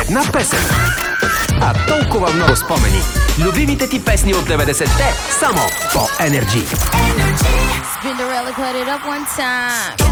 една песен, а толкова много спомени. Любимите ти песни от 90-те само по Energy. Spinderella, cut it up one time.